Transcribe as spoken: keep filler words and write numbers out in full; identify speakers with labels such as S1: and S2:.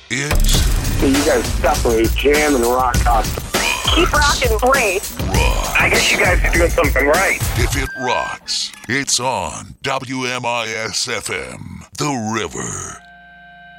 S1: It's...
S2: So you guys definitely jam and rock out.
S3: Keep rocking, great.
S1: Rock.
S2: I guess you guys are doing something right.
S1: If it rocks, it's on W M I S F M, The River.